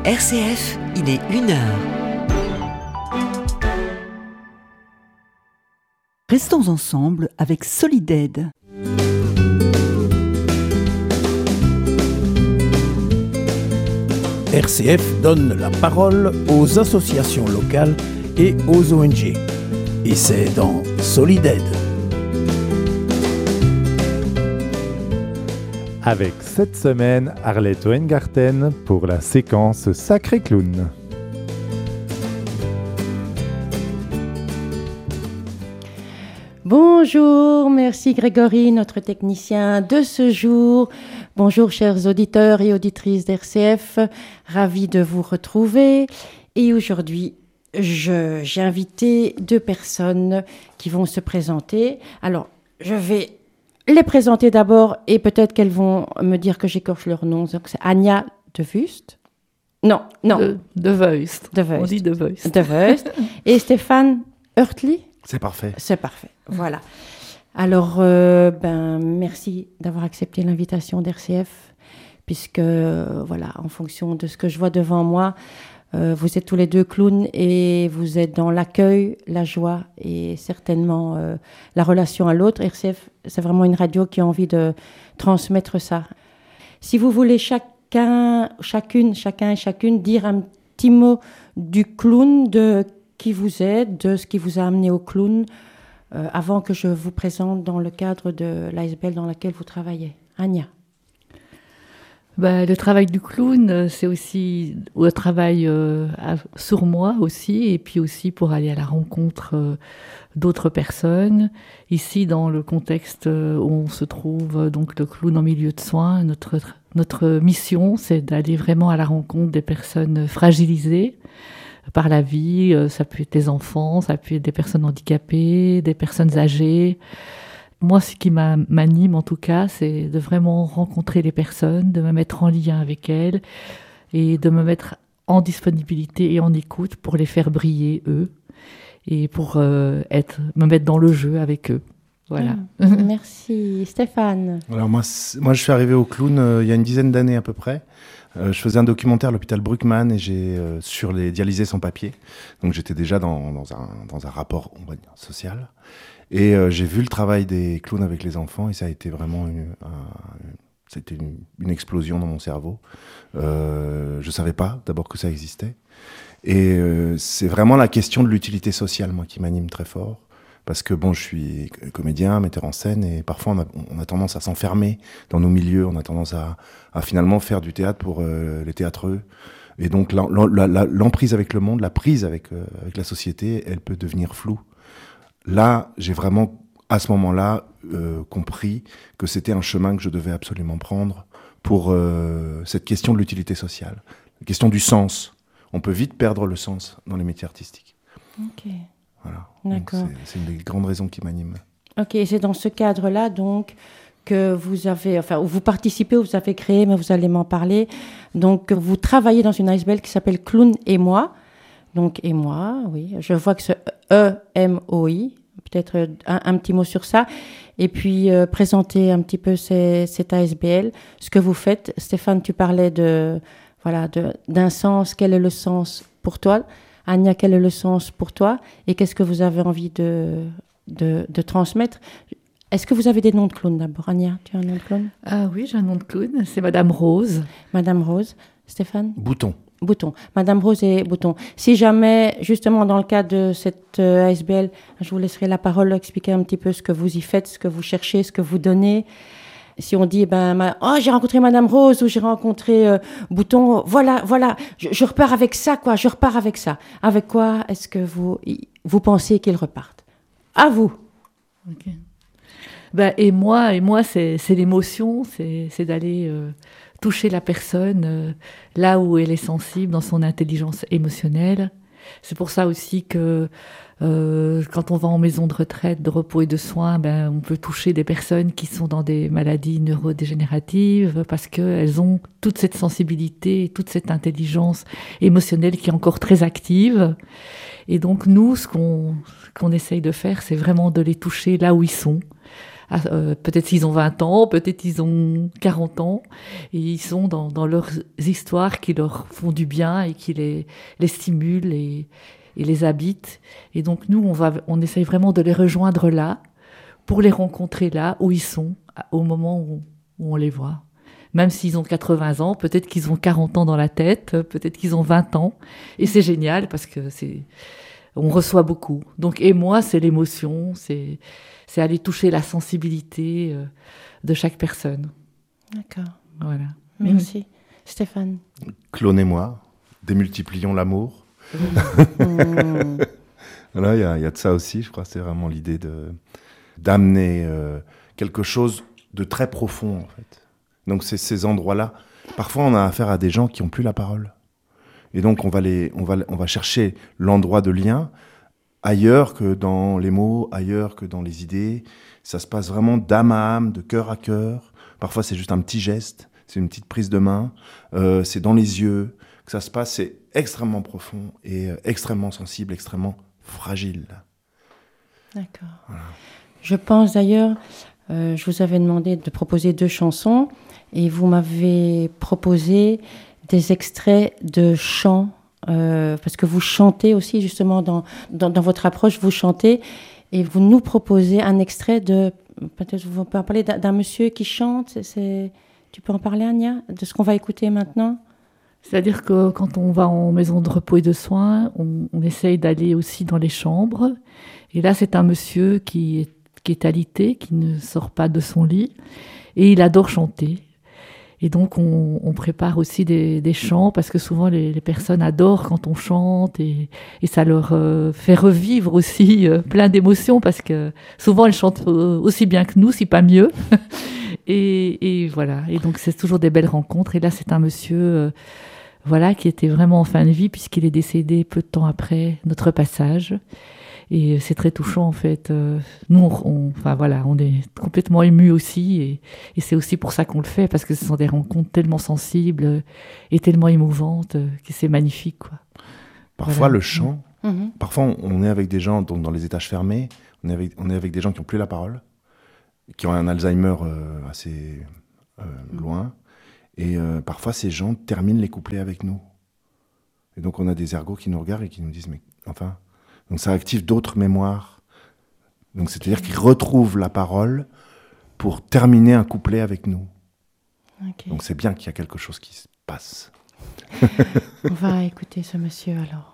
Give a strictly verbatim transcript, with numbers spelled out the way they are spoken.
R C F, il est une heure. Restons ensemble avec Solidaide. R C F donne la parole aux associations locales et aux O N G. Et c'est dans Solidaide. Avec cette semaine, Arlette Hohengarten pour la séquence Sacré Clown. Bonjour, merci Grégory, notre technicien de ce jour. Bonjour chers auditeurs et auditrices d'R C F, ravi de vous retrouver. Et aujourd'hui, je, j'ai invité deux personnes qui vont se présenter. Alors, je vais les présenter d'abord et peut-être qu'elles vont me dire que j'écorche leur nom. Donc, c'est Anja de Vust. Non, non. De, de Vuist. De Vuist. On dit de Vuist. De Vuist. Et Stéphane Hurtli. C'est parfait. C'est parfait, voilà. Alors, euh, ben, merci d'avoir accepté l'invitation d'R C F, puisque, euh, voilà, en fonction de ce que je vois devant moi, euh, vous êtes tous les deux clowns et vous êtes dans l'accueil, la joie et certainement euh, la relation à l'autre. R C F, c'est vraiment une radio qui a envie de transmettre ça. Si vous voulez chacun, chacune, chacun et chacune dire un petit mot du clown, de qui vous êtes, de ce qui vous a amené au clown, euh, avant que je vous présente dans le cadre de l'A S B L dans laquelle vous travaillez. Anja. Bah, le travail du clown, c'est aussi le travail euh, à, sur moi aussi, et puis aussi pour aller à la rencontre euh, d'autres personnes. Ici, dans le contexte où on se trouve, donc le clown en milieu de soins, notre, notre mission, c'est d'aller vraiment à la rencontre des personnes fragilisées par la vie. Ça peut être des enfants, ça peut être des personnes handicapées, des personnes âgées. Moi, ce qui m'anime en tout cas, c'est de vraiment rencontrer les personnes, de me mettre en lien avec elles et de me mettre en disponibilité et en écoute pour les faire briller, eux, et pour euh, être, me mettre dans le jeu avec eux. Voilà. Mmh. Merci. Stéphane. Alors moi, moi, je suis arrivé au clown euh, il y a une dizaine d'années à peu près. Euh, je faisais un documentaire à l'hôpital Bruckmann et j'ai euh, sur les dialysés sans papier. Donc j'étais déjà dans, dans, un, dans un rapport, on va dire, social. Et euh, j'ai vu le travail des clowns avec les enfants et ça a été vraiment une, un, c'était une, une explosion dans mon cerveau. Euh, je savais pas d'abord que ça existait. Et euh, c'est vraiment la question de l'utilité sociale, moi, qui m'anime très fort. Parce que bon, je suis comédien, metteur en scène, et parfois on a, on a tendance à s'enfermer dans nos milieux, on a tendance à, à finalement faire du théâtre pour euh, les théâtreux. Et donc la, la, la, l'emprise avec le monde, la prise avec, euh, avec la société, elle peut devenir floue. Là, j'ai vraiment, à ce moment-là, euh, compris que c'était un chemin que je devais absolument prendre pour euh, cette question de l'utilité sociale, la question du sens. On peut vite perdre le sens dans les métiers artistiques. Ok. Voilà. D'accord. Donc c'est, c'est une des grandes raisons qui m'animent. Ok, c'est dans ce cadre-là, donc, que vous avez, enfin, où vous participez, où vous avez créé, mais vous allez m'en parler. Donc, vous travaillez dans une A S B L qui s'appelle Clown et moi. Donc, et moi, oui. Je vois que c'est E M O I. Peut-être un, un petit mot sur ça. Et puis, euh, présenter un petit peu ces, cette A S B L, ce que vous faites. Stéphane, tu parlais de, voilà, de, d'un sens. Quel est le sens pour toi? Anja, quel est le sens pour toi? Et qu'est-ce que vous avez envie de, de, de transmettre? Est-ce que vous avez des noms de clowns d'abord? Anja, tu as un nom de clown? Ah oui, j'ai un nom de clown, c'est Madame Rose. Madame Rose. Stéphane? Bouton. Bouton. Madame Rose et Bouton. Si jamais, justement, dans le cadre de cette euh, A S B L, je vous laisserai la parole, expliquer un petit peu ce que vous y faites, ce que vous cherchez, ce que vous donnez. Si on dit, ben, ma... oh, j'ai rencontré Madame Rose ou j'ai rencontré euh, Bouton, voilà, voilà, je, je repars avec ça, quoi, je repars avec ça. Avec quoi est-ce que vous, vous pensez qu'ils repartent? À vous. Ok. Ben, et moi, et moi, c'est, c'est l'émotion, c'est, c'est d'aller euh, toucher la personne euh, là où elle est sensible, dans son intelligence émotionnelle. C'est pour ça aussi que euh, quand on va en maison de retraite, de repos et de soins, ben, on peut toucher des personnes qui sont dans des maladies neurodégénératives parce qu'elles ont toute cette sensibilité, toute cette intelligence émotionnelle qui est encore très active. Et donc nous, ce qu'on, ce qu'on essaye de faire, c'est vraiment de les toucher là où ils sont, Ah, euh, peut-être s'ils ont vingt ans, peut-être ils ont quarante ans, et ils sont dans, dans leurs histoires qui leur font du bien et qui les, les stimulent et, et les habitent. Et donc nous, on, va, on essaye vraiment de les rejoindre là, pour les rencontrer là où ils sont, au moment où, où on les voit. Même s'ils ont quatre-vingts ans, peut-être qu'ils ont quarante ans dans la tête, peut-être qu'ils ont vingt ans. Et c'est génial parce que c'est, on reçoit beaucoup. Donc, et moi, c'est l'émotion, c'est, c'est aller toucher la sensibilité euh, de chaque personne. D'accord. Voilà. Merci. Mmh. Stéphane. Clonez-moi, démultiplions l'amour. Mmh. Voilà, il y, y a de ça aussi, je crois. C'est vraiment l'idée de, d'amener euh, quelque chose de très profond, en fait. Donc c'est ces endroits-là. Parfois, on a affaire à des gens qui n'ont plus la parole. Et donc, on va, les, on, va, on va chercher l'endroit de lien ailleurs que dans les mots, ailleurs que dans les idées. Ça se passe vraiment d'âme à âme, de cœur à cœur. Parfois, c'est juste un petit geste, c'est une petite prise de main. Euh, c'est dans les yeux que ça se passe. C'est extrêmement profond et euh, extrêmement sensible, extrêmement fragile. D'accord. Voilà. Je pense d'ailleurs, euh, je vous avais demandé de proposer deux chansons. Et vous m'avez proposé des extraits de chants, euh, parce que vous chantez aussi, justement, dans, dans, dans votre approche, vous chantez, et vous nous proposez un extrait de, peut-être vous pouvez en parler, d'un, d'un monsieur qui chante, c'est, c'est, tu peux en parler, Anya, de ce qu'on va écouter maintenant ? C'est-à-dire que quand on va en maison de repos et de soins, on, on essaye d'aller aussi dans les chambres, et là, c'est un monsieur qui est, qui est alité, qui ne sort pas de son lit, et il adore chanter. Et donc, on, on prépare aussi des, des chants parce que souvent, les, les personnes adorent quand on chante et, et ça leur euh, fait revivre aussi euh, plein d'émotions parce que souvent, elles chantent aussi bien que nous, si pas mieux. et, et voilà. Et donc, c'est toujours des belles rencontres. Et là, c'est un monsieur euh, voilà, qui était vraiment en fin de vie puisqu'il est décédé peu de temps après notre passage. Et c'est très touchant, en fait. Euh, nous, on, on, enfin, voilà, on est complètement émus aussi. Et, et c'est aussi pour ça qu'on le fait, parce que ce sont des rencontres tellement sensibles et tellement émouvantes euh, que c'est magnifique, quoi. Parfois, voilà. le chant, mmh. parfois, on, on est avec des gens donc, dans les étages fermés, on est, avec, on est avec des gens qui n'ont plus la parole, qui ont un Alzheimer euh, assez euh, loin. Et euh, parfois, ces gens terminent les couplets avec nous. Et donc, on a des ergots qui nous regardent et qui nous disent, mais enfin... Donc ça active d'autres mémoires. Donc c'est-à-dire qu'ils retrouvent la parole pour terminer un couplet avec nous. Okay. Donc c'est bien qu'il y a quelque chose qui se passe. On va écouter ce monsieur alors.